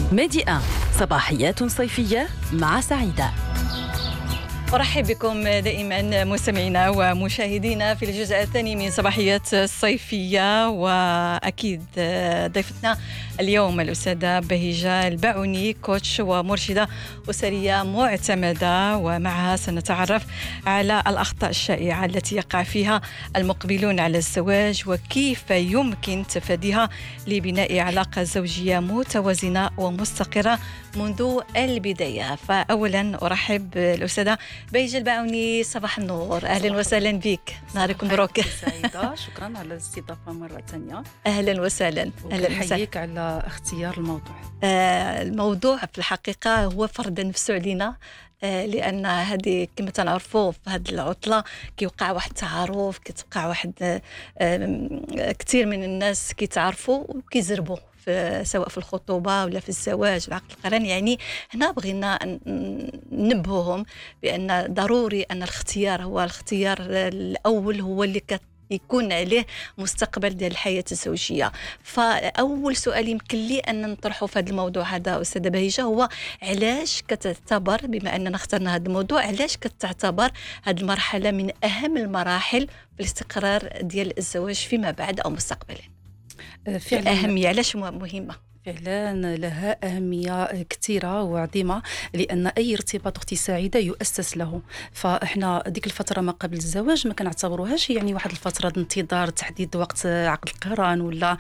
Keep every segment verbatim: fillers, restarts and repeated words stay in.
ميدي واحد صباحيات صيفية مع سعيدة. أرحب بكم دائما مستمعينا ومشاهدينا في الجزء الثاني من صباحيات الصيفية، وأكيد ضيفتنا اليوم الأستاذة بهيجة الباعوني، كوتش ومرشدة أسرية معتمدة، ومعها سنتعرف على الأخطاء الشائعة التي يقع فيها المقبلون على الزواج وكيف يمكن تفاديها لبناء علاقة زوجية متوازنة ومستقرة منذ البداية. فأولا أرحب بالأستاذة بهيجة الباعوني، صباح النور، أهلا وسهلا بك، نهاركم مبروك. سعيدة، شكرا على الاستضافة مرة ثانية. أهلا وسهلا. أهلا وسهلا على اختيار الموضوع. آه الموضوع في الحقيقة هو فرض نفسه علينا، آه لأن هذه كما تنعرفوا في هذه العطلة كيوقع واحد التعارف، كتوقع واحد آه آه كثير من الناس كيتعرفوا وكيزربوا سواء في الخطوبة ولا في الزواج العقد القران. يعني هنا بغينا ننبههم بأن ضروري أن الاختيار هو الاختيار الأول، هو اللي كت يكون عليه مستقبل ديال الحياة الزوجية. فأول سؤال يمكن لي أن نطرحه في هذا الموضوع هذا أستاذة بهيجة هو علاش كتعتبر، بما أننا اخترنا هذا الموضوع، علاش كتعتبر هذه المرحلة من أهم المراحل في الاستقرار ديال الزواج فيما بعد أو مستقبلا؟ فعلا أهمية، علاش مهمة؟ فعلا لها أهمية كثيرة وعظيمة، لأن أي ارتباط أختي سعيدة يؤسس له. فإحنا ديك الفترة ما قبل الزواج ما كنعتبروهاش يعني واحد الفترة انتظار تحديد وقت عقد القران ولا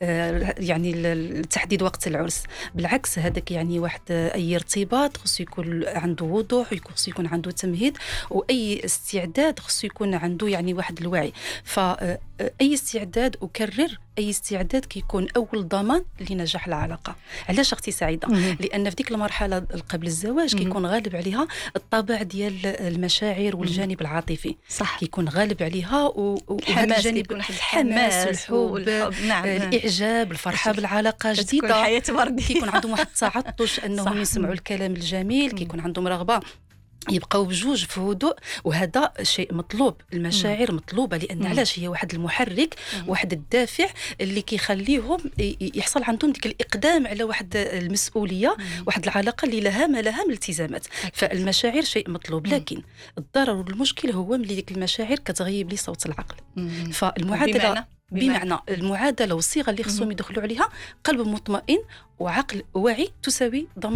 يعني تحديد وقت العرس. بالعكس، هذاك يعني واحد أي ارتباط خصو يكون عنده وضوح، خصو يكون عنده تمهيد، وأي استعداد خصو يكون عنده يعني واحد الوعي. فأي استعداد، أكرر، أي استعداد كيكون أول ضمان لنجاح العلاقة. علاش أختي سعيدة؟ لأن في ديك المرحلة قبل الزواج كيكون غالب عليها الطابع ديال المشاعر والجانب العاطفي. صح. كيكون غالب عليها وهذا الجانب، الحماس، الحب، نعم. الإعجاب، الفرحة بالعلاقة جديدة. كيكون عندهم واحد التعطش أنهم يسمعوا الكلام الجميل، كيكون عندهم رغبة يبقوا بجوج في هدوء، وهذا شيء مطلوب. المشاعر مطلوبة، لأن علاش هي واحد المحرك، واحد الدافع اللي كيخليهم يحصل عندهم ديك الإقدام على واحد المسؤولية، واحد العلاقة اللي لها ما لها من التزامات. فالمشاعر شيء مطلوب، لكن الضرر والمشكل هو ملي ديك المشاعر كتغيب لي صوت العقل. فالمعادلة بمعنى المعادلة والصيغة اللي خصهم يدخلوا عليها قلب مطمئن وعقل واعي تساوي ضمان